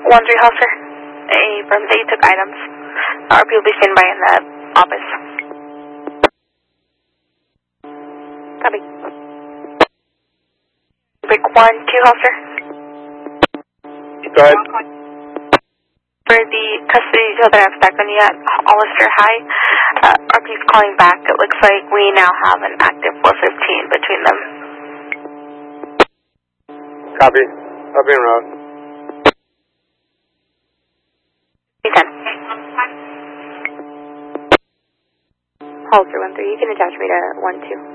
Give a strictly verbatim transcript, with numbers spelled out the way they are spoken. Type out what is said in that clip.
one three Hauser. A from that you took items. R P will be standing by in the office. Copy. Break one two Hauser. Go ahead. For the custody detail that I have back on you at Hollister High, uh, R P's calling back. It looks like we now have an active four fifteen between them. Copy. Copy en route. You can. Hollister one three, you can attach me to one two.